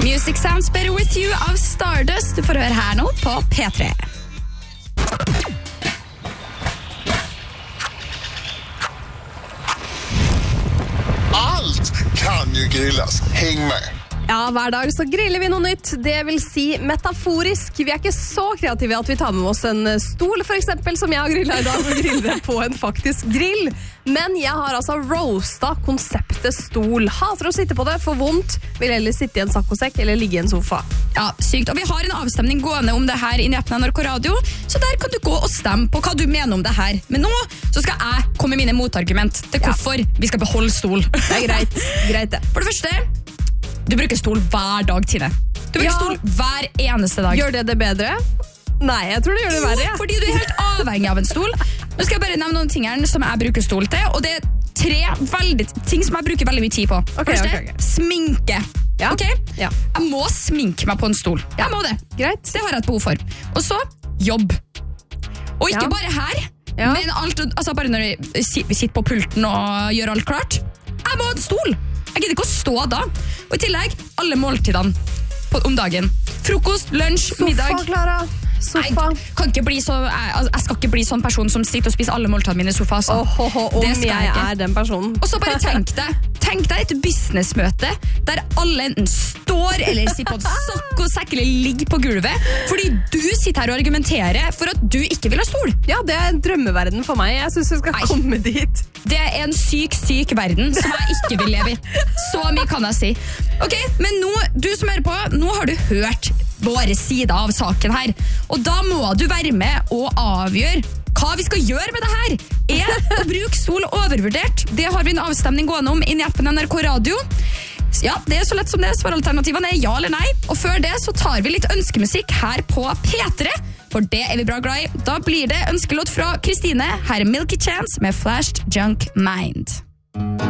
Music Sounds Better With You av Stardust. Du får høre her nå på P3. Allt kan ju grillas. Häng med. Ja, hver dag så griller vi noe nytt. Det vil si metaforisk. Vi ikke så kreative at vi tar med oss en stol, for eksempel, som jeg har grillet i dag, og griller på en faktisk grill. Men jeg har altså roastet konseptet stol. Hater å sitte på det, for vondt. Vil heller sitte i en saccosekk eller ligge i en sofa. Ja, sykt. Og vi har en avstemning gående om det her i appen NRK Radio, så der kan du gå og stemme på hva du mener om det her. Men nå så skal jeg komme med mine motargument til hvorfor vi skal beholde stol. Det er greit. Greit det. For det første, du bruker stol hver dag, Tine. Du bruker stol hver eneste dag. Gjør det bedre? Nei, jeg tror det gjør det verre. Jo, fordi du er helt avhengig av en stol. Nå skal jeg bare nevne noen ting her som jeg bruker stol til, og det er 3 ting som jeg bruker veldig mye tid på. Første, sminke. Ja. Okay? Ja. Jeg må sminke meg på en stol. Jeg må det. Greit. Det har jeg et behov for. Og så, jobb. Og ikke bare her, men alt, altså bare når vi sitter på pulten og gjør alt klart. Jeg må ha en stol. Jeg gidder ikke å stå da. Og i tillegg, alle måltidene om dagen. Frokost, lunsj, middag. Sofa, Clara. Sofa. Jeg skal ikke bli sånn person som sitter og spiser alle måltidene mine i sofa. Altså. Om jeg er den personen. Og så bare tenk deg et businessmøte der alle enten står eller sitter på en saccosekk eller ligger på gulvet fordi du sitter her og argumenterer for at du ikke vil ha stol. Ja, det er en drømmeverden for meg. Jeg synes vi skal komme dit. Det er en syk verden som jeg ikke vil leve i. Så mye kan jeg si. Ok, men nå, du som hører på, nå har du hørt våre sider av saken her. Og da må du være med og avgjøre hva vi skal gjøre med det her. Er å bruke stol overvurdert? Det har vi en avstemning gående om inn i appen NRK Radio. Ja, det er så lett som det. Svaralternativene er ja eller nei. Og før det så tar vi litt ønskemusikk her på P3. For det er vi bra glad i. Da blir det ønskelåt fra Kristine. Her er Milky Chance med Flashed Junk Mind.